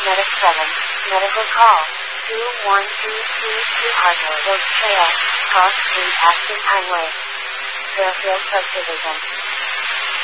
Medic 7, medical call. 21222 Hardwood Trail, Cross Street, Aspen Highway. Fairfield Subdivision.